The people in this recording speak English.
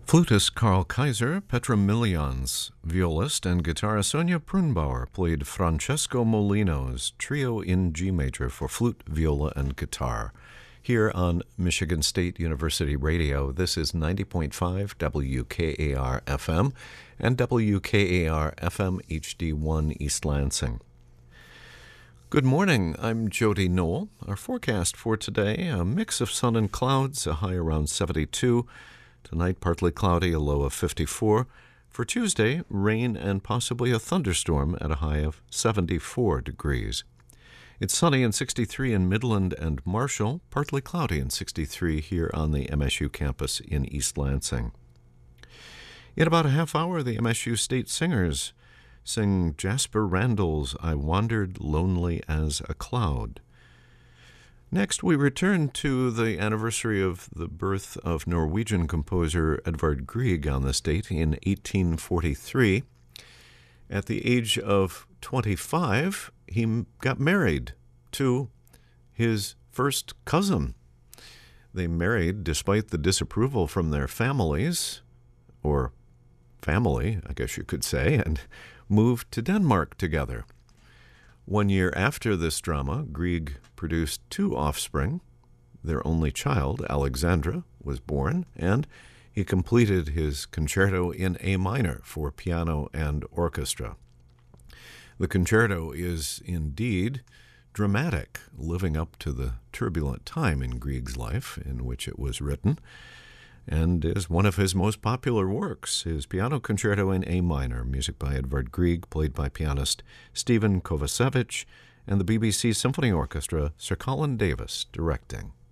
Flutist Karl Kaiser, Petra Millians, violist and guitarist Sonia Prunbauer played Francesco Molino's Trio in G major for flute, viola, and guitar. Here on Michigan State University Radio, this is 90.5 WKAR FM and WKAR FM HD1 East Lansing. Good morning, I'm Jody Knoll. Our forecast for today, a mix of sun and clouds, a high around 72. Tonight, partly cloudy, a low of 54. For Tuesday, rain and possibly a thunderstorm at a high of 74 degrees. It's sunny and 63 in Midland and Marshall, partly cloudy and 63 here on the MSU campus in East Lansing. In about a half hour, the MSU State Singers sing Jasper Randall's I Wandered Lonely as a Cloud. Next, we return to the anniversary of the birth of Norwegian composer Edvard Grieg on this date in 1843. At the age of 25, he got married to his first cousin. They married despite the disapproval from their families, or family, I guess you could say, and moved to Denmark together. 1 year after this drama, Grieg produced two offspring. Their only child, Alexandra, was born, and he completed his concerto in A minor for piano and orchestra. The concerto is indeed dramatic, living up to the turbulent time in Grieg's life in which it was written, and is one of his most popular works, his piano concerto in A minor, music by Edvard Grieg, played by pianist Stephen Kovacevic, and the BBC Symphony Orchestra, Sir Colin Davis directing.